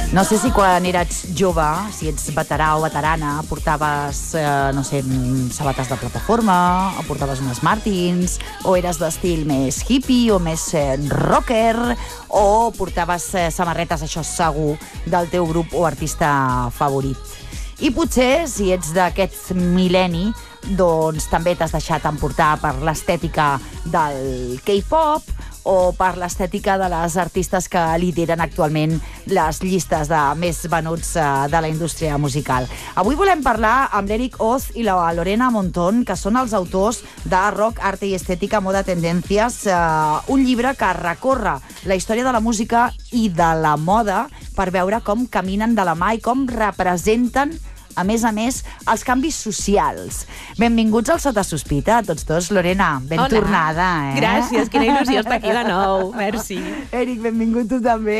No sé si quan eres jove, si ets veterà o veterana, portaves, no sé, sabates de plataforma, o portaves unes Martins, o eres d'estil més hippie o més rocker, o portaves samarretes, això segur, del teu grup o artista favorit. I potser, si ets d'aquest mil·lenni, doncs també t'has deixat emportar per l'estètica del K-pop o per l'estètica de les artistes que lideren actualment les llistes de més venuts de la indústria musical. Avui volem parlar amb l'Eric Oz i la Lorena Montón, que són els autors de Rock, Arte i Estètica, Moda, Tendències, un llibre que recorre la història de la música i de la moda per veure com caminen de la mà i com representen, a més, els canvis socials. Benvinguts al Sota Sospita, tots dos. Lorena, ben tornada. Gràcies, quina il·lusió estar aquí de nou. Merci. Eric, benvingut tu també.